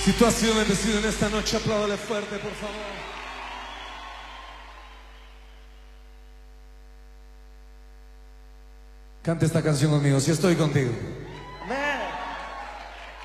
Si tú has sido bendecido en esta noche, apláudale fuerte, por favor. Canta esta canción conmigo, si estoy contigo.